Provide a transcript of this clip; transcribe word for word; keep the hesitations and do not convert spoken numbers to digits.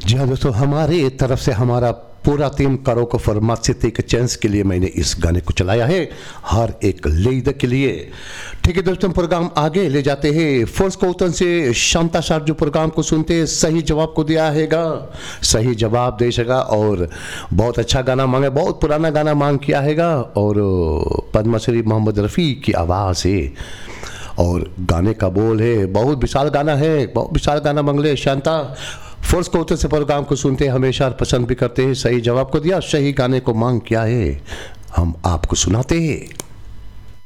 जी हाँ दोस्तों, हमारे तरफ से हमारा पूरा टीम करो को फॉर्मासिटी के चांस के लिए मैंने इस गाने को चलाया है, हर एक लेद के लिए। ठीक है दोस्तों, प्रोग्राम आगे ले जाते हैं। फर्स्ट क्वेश्चन से शांता सर जो प्रोग्राम को सुनते हैं सही जवाब को दिया हैगा, सही जवाब दे सका और बहुत अच्छा गाना मांगे, बहुत पुराना गाना मांग किया हैगा और पद्मश्री मोहम्मद रफ़ी की आवाज़ है और गाने का बोल है, बहुत विशाल गाना है, बहुत विशाल गाना मंगले शांता। फर्स्ट क्वेश्चन से प्रोग्राम को सुनते हैं हमेशा, पसंद भी करते हैं, सही जवाब को दिया, सही गाने को मांग किया है, हम आपको सुनाते हैं।